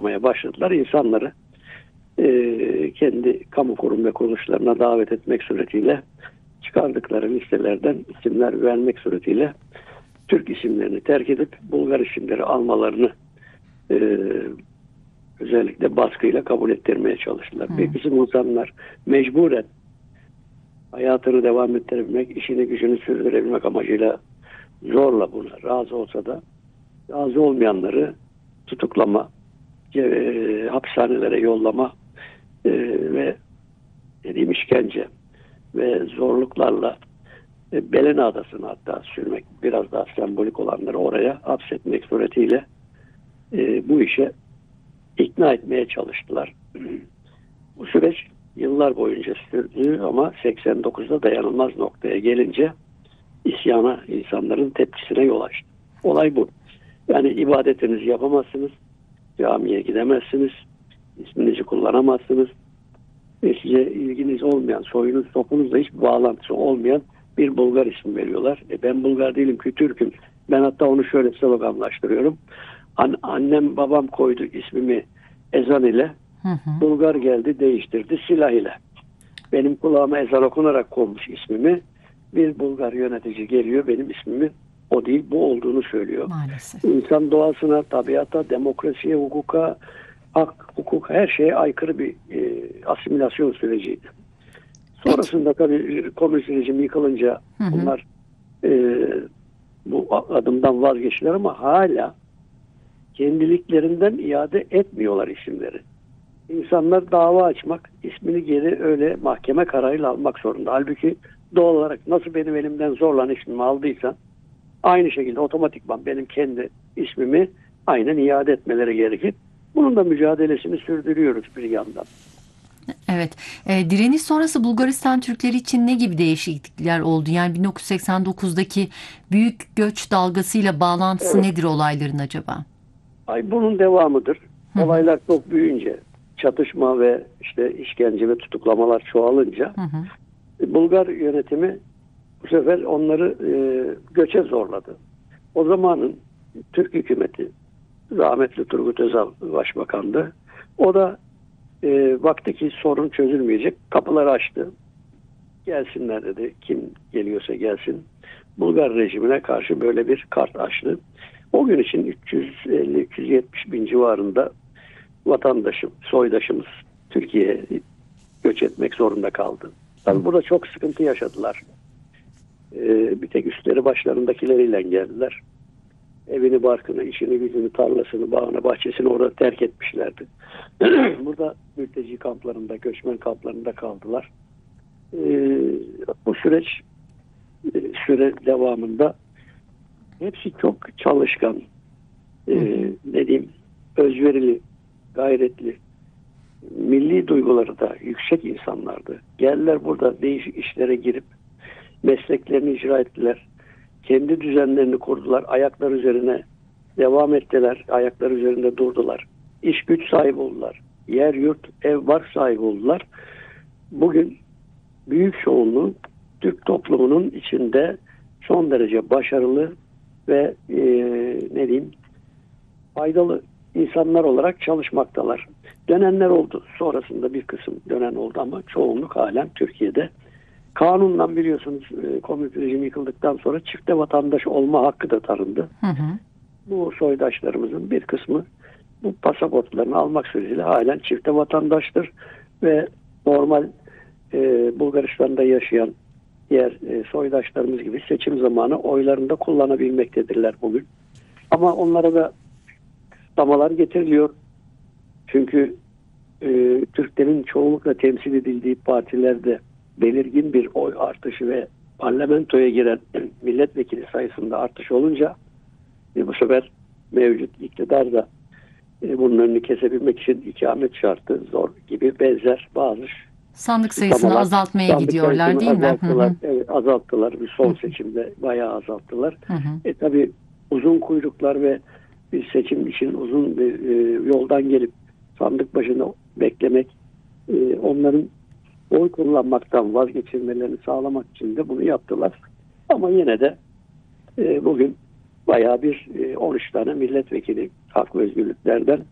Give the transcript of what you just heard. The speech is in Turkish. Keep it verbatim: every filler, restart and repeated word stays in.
yapmaya başladılar. İnsanları e, kendi kamu kurum ve kuruluşlarına davet etmek suretiyle çıkardıkları listelerden isimler vermek suretiyle Türk isimlerini terk edip Bulgar isimleri almalarını e, özellikle baskıyla kabul ettirmeye çalıştılar. Hmm. Bir kısım insanlar mecburen hayatını devam ettirebilmek, işini gücünü sürdürebilmek amacıyla zorla buna razı olsa da razı olmayanları tutuklama, e, hapishanelere yollama e, ve dediğim işkence ve zorluklarla e, Belena Adası'na hatta sürmek, biraz daha sembolik olanları oraya hapsetmek suretiyle e, bu işe ikna etmeye çalıştılar. Bu süreç yıllar boyunca sürdü ama seksen dokuzda dayanılmaz noktaya gelince isyana, insanların tepkisine yol açtı. Olay bu. Yani ibadetinizi yapamazsınız, camiye gidemezsiniz, isminizi kullanamazsınız ve size ilginiz olmayan, soyunuz, sopunuzla hiçbir bağlantısı olmayan bir Bulgar ismi veriyorlar. E ben Bulgar değilim ki Türk'üm. Ben hatta onu şöyle sloganlaştırıyorum. An- annem babam koydu ismimi ezan ile, hı hı. Bulgar geldi değiştirdi silah ile. Benim kulağıma ezan okunarak konmuş ismimi, bir Bulgar yönetici geliyor benim ismimi o değil bu olduğunu söylüyor. Maalesef. İnsan doğasına, tabiata, demokrasiye, hukuka, hak, hukuk her şeye aykırı bir e, asimilasyon süreciydi. Sonrasında tabii komünist rejim yıkılınca hı hı. bunlar e, bu adımdan vazgeçtiler ama hala kendiliklerinden iade etmiyorlar isimleri. İnsanlar dava açmak, ismini geri öyle mahkeme kararıyla almak zorunda. Halbuki doğal olarak nasıl benim elimden zorla ismimi aldıysan aynı şekilde otomatikman benim kendi ismimi aynen iade etmeleri gerekir. Bunun da mücadelesini sürdürüyoruz bir yandan. Evet. E, direniş sonrası Bulgaristan Türkleri için ne gibi değişiklikler oldu? Yani bin dokuz yüz seksen dokuzdaki büyük göç dalgasıyla bağlantısı evet. nedir olayların acaba? Ay bunun devamıdır. Hı-hı. Olaylar çok büyüyünce, çatışma ve işte işkence ve tutuklamalar çoğalınca Hı-hı. Bulgar yönetimi bu sefer onları e, göçe zorladı. O zamanın Türk hükümeti, rahmetli Turgut Özal başbakandı. O da e, baktı ki sorun çözülmeyecek. Kapıları açtı. Gelsinler dedi. Kim geliyorsa gelsin. Bulgar rejimine karşı böyle bir kart açtı. O gün için üç yüz elli üç yüz yetmiş bin civarında vatandaşım, soydaşımız Türkiye'ye göç etmek zorunda kaldı. Tabii burada çok sıkıntı yaşadılar. Ee, bir tek üstleri başlarındakileriyle geldiler. Evini, barkını, işini, gücünü, tarlasını, bağını, bahçesini orada terk etmişlerdi. Burada mülteci kamplarında, göçmen kamplarında kaldılar. Ee, bu süreç e, süre devamında hepsi çok çalışkan, e, ne diyeyim, özverili, gayretli, milli duyguları da yüksek insanlardı. Geldiler burada değişik işlere girip mesleklerini icra ettiler. Kendi düzenlerini kurdular. Ayaklar üzerine devam ettiler. Ayaklar üzerinde durdular. İş güç sahibi oldular. Yer, yurt, ev, bark sahibi oldular. Bugün büyük çoğunluğu Türk toplumunun içinde son derece başarılı ve e, ne diyeyim faydalı insanlar olarak çalışmaktalar. Dönenler oldu. Sonrasında bir kısım dönen oldu ama çoğunluk halen Türkiye'de. Kanunla biliyorsunuz e, komünist rejim yıkıldıktan sonra çifte vatandaş olma hakkı da tanındı. Hı hı. Bu soydaşlarımızın bir kısmı bu pasaportlarını almak suretiyle halen çifte vatandaştır ve normal e, Bulgaristan'da yaşayan diğer e, soydaşlarımız gibi seçim zamanı oylarını da kullanabilmektedirler bugün. Ama onlara da kısıtlamalar getiriliyor. Çünkü e, Türklerin çoğunlukla temsil edildiği partilerde belirgin bir oy artışı ve parlamentoya giren milletvekili sayısında artış olunca e, bu sefer mevcut iktidar da e, bunun önünü kesebilmek için ikamet şartı zor gibi benzer bazı sandık sayısını azaltmaya sandık gidiyorlar sayısını değil azalttılar. mi? Hı hı. Evet, azalttılar. Bir son seçimde bayağı azalttılar. Hı hı. E tabi uzun kuyruklar ve bir seçim için uzun bir e, yoldan gelip sandık başında beklemek e, onların oy kullanmaktan vazgeçirmelerini sağlamak için de bunu yaptılar. Ama yine de e, bugün bayağı bir e, on üç tane milletvekili hak ve özgürlüklerden